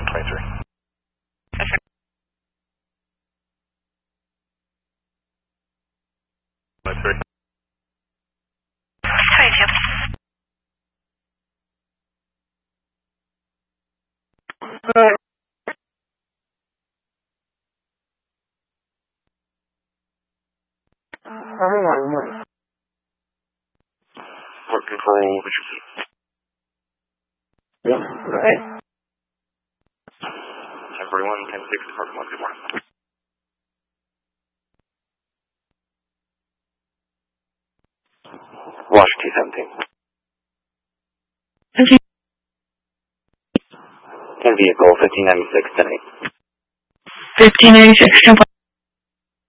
23. Port control, Visual Key. Yeah, right. 1041, 10-6, Department 1, good morning. Washington 17. 10 vehicle, 1596, 10-8. 1596,